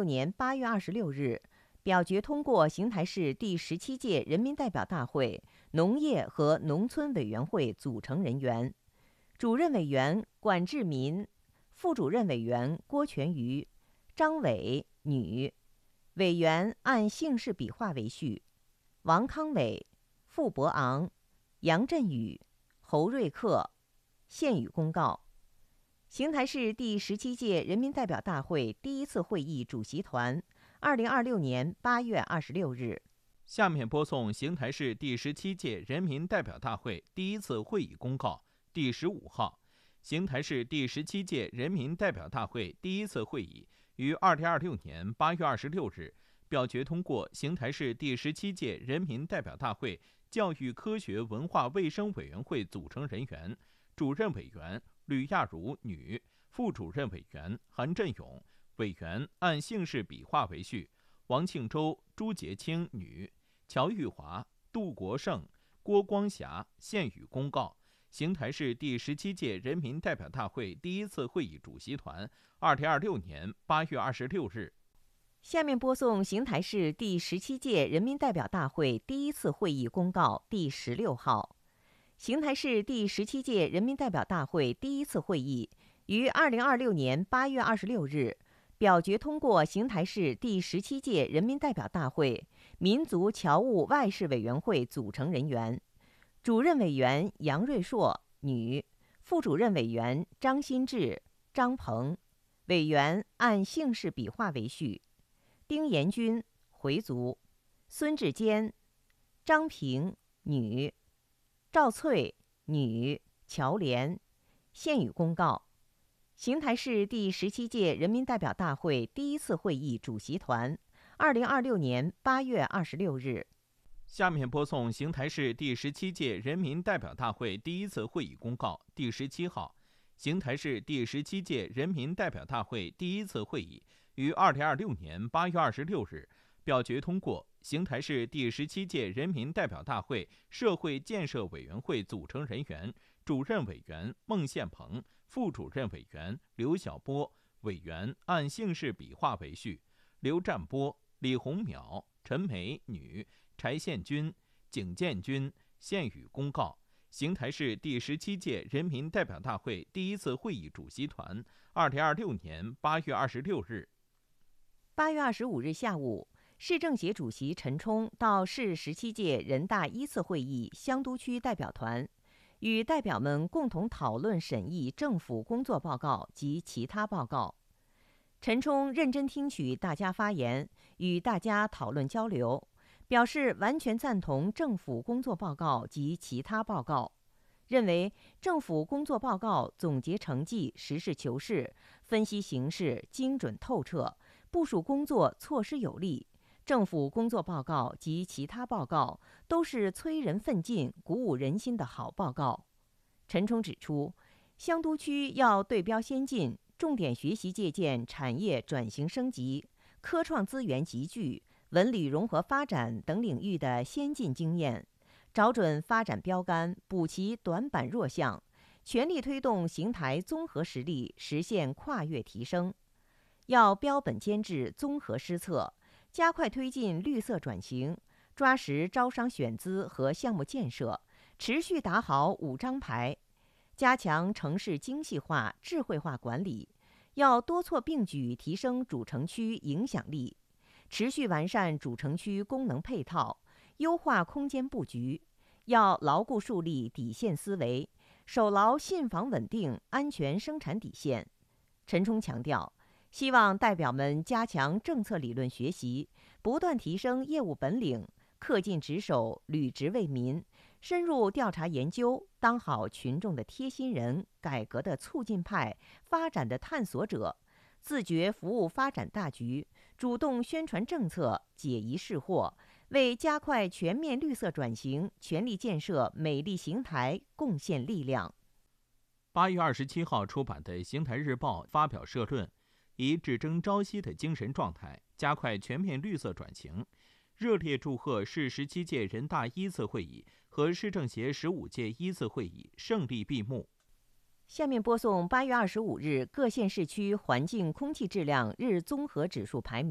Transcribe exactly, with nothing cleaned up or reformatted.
六年八月二十六日，表决通过邢台市第十七届人民代表大会农业和农村委员会组成人员。主任委员管志民，副主任委员郭全瑜，张伟，女。委员按姓氏笔画为序：王康伟、傅伯昂、杨振宇、侯瑞克。现予公告。邢台市第十七届人民代表大会第一次会议主席团，二零二六年八月二十六日。 下面播送邢台市第十七届人民代表大会第一次会议公告第十五号。邢台市第十七届人民代表大会第一次会议于二零二六年八月二十六日表决通过邢台市第十七届人民代表大会教育科学文化卫生委员会组成人员。主任委员吕亚茹，女。副主任委员韩振勇。委员按姓氏笔画为序：王庆洲、朱洁清，女。乔玉华、杜国胜、郭光霞。现予公告。邢台市第十七届人民代表大会第一次会议主席团，二零二六年八月二十六日。 下面播送邢台市第十七届人民代表大会第一次会议公告第十六号。邢台市第十七届人民代表大会第一次会议于二零二六年八月二十六日表决通过邢台市第十七届人民代表大会民族侨务外事委员会组成人员。主任委员杨瑞硕，女。副主任委员张新志、张鹏。委员按姓氏笔画为序：丁延军，回族。孙志坚、张平，女。赵翠，女。乔莲。现予公告。邢台市第十七届人民代表大会第一次会议主席团，二零二六年八月二十六日。 下面播送邢台市第十七届人民代表大会第一次会议公告第十七号。邢台市第十七届人民代表大会第一次会议于二零二六年八月二十六日表决通过邢台市第十七届人民代表大会社会建设委员会组成人员。主任委员孟宪鹏，副主任委员刘晓波。委员按姓氏笔画为序：刘占波、李红淼、陈梅，女。柴宪军、景建军。现予公告。邢台市第十七届人民代表大会第一次会议主席团，二零二六年八月二十六日。 八月二十五日下午，市政协主席陈冲到市十七届人大一次会议香都区代表团，与代表们共同讨论审议政府工作报告及其他报告。陈冲认真听取大家发言，与大家讨论交流，表示完全赞同政府工作报告及其他报告，认为政府工作报告总结成绩，实事求是，分析形势，精准透彻，部署工作措施有力。政府工作报告及其他报告都是催人奋进、鼓舞人心的好报告。陈冲指出，香都区要对标先进，重点学习借鉴产业转型升级、科创资源集聚、文旅融合发展等领域的先进经验，找准发展标杆，补齐短板弱项，全力推动邢台综合实力实现跨越提升。要标本兼治、综合施策，加快推进绿色转型，抓实招商选资和项目建设，持续打好五张牌，加强城市精细化、智慧化管理。要多措并举，提升主城区影响力，持续完善主城区功能配套，优化空间布局。要牢固树立底线思维，守牢信访稳定、安全生产底线。陈冲强调，希望代表们加强政策理论学习，不断提升业务本领，恪尽职守，履职为民，深入调查研究，当好群众的贴心人、改革的促进派、发展的探索者，自觉服务发展大局，主动宣传政策，解疑释惑，为加快全面绿色转型、全力建设美丽邢台贡献力量。 八月二十七号出版的《邢台日报》发表社论，以只争朝夕的精神状态，加快全面绿色转型，热烈祝贺市十七届人大一次会议和市政协十五届一次会议胜利闭幕。 下面播送八月二十五日各县市区环境空气质量日综合指数排名。